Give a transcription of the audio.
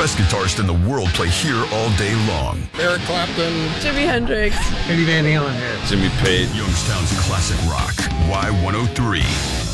best guitarists in the world play here all day long. Eric Clapton. Jimi Hendrix. Eddie Van Halen here. Jimmy Page. Youngstown's classic rock. Y103.